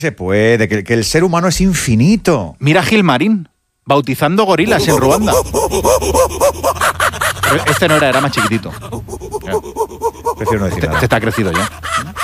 Se puede, que el ser humano es infinito. Mira a Gilmarín, bautizando gorilas en Ruanda. Pero este no era más chiquitito. Prefiero no decir nada. Este está crecido ya.